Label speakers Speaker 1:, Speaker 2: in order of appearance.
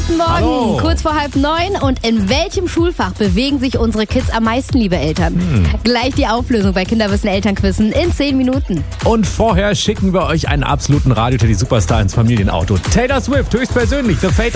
Speaker 1: guten Morgen.
Speaker 2: Hallo.
Speaker 1: Kurz vor 8:30. Und in welchem Schulfach bewegen sich unsere Kids am meisten, liebe Eltern? Gleich die Auflösung bei Kinderwissen Elternquizzen in 10 Minuten.
Speaker 2: Und vorher schicken wir euch einen absoluten Radio-Teddy-Superstar ins Familienauto. Taylor Swift, höchstpersönlich, The Fate